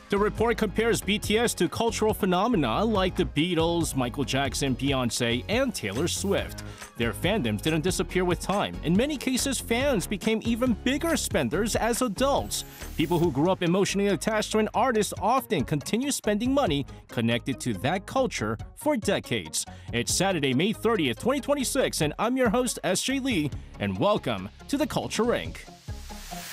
The report compares BTS to cultural phenomena like the Beatles, Michael Jackson, Beyoncé, and Taylor Swift. Their fandoms didn't disappear with time. In many cases, fans became even bigger spenders as adults. People who grew up emotionally attached to an artist often continue spending money connected to that culture for decades. It's Saturday, May 30th, 2026, and I'm your host, SJ Lee, and welcome to the Culture Inc.